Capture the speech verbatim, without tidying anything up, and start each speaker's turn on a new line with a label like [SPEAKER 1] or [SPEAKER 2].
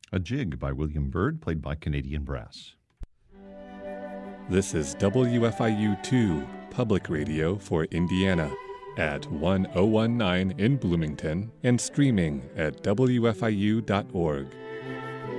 [SPEAKER 1] A Jig by William Byrd, played by Canadian Brass.
[SPEAKER 2] This is W F I U two, Public Radio for Indiana, at one oh one nine in Bloomington and streaming at W F I U dot org.